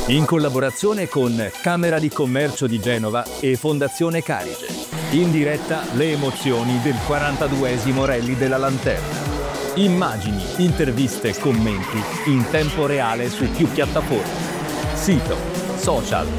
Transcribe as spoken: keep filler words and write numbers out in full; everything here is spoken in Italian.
In collaborazione con Camera di Commercio di Genova e Fondazione Carige. In diretta le emozioni del quarantaduesimo Rally della Lanterna. Immagini, interviste e commenti in tempo reale su più piattaforme. Sito, social,